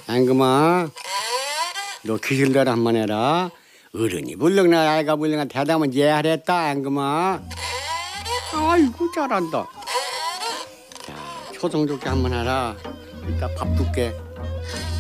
앵금아, 너 귀신대로 한번 해라. 어른이 불렁나 아이가 불렁나 대답은 예하랬다 앵금아. 아이고 잘한다. 자, 초성 좋게 한번 해라. 이따 밥 줄게.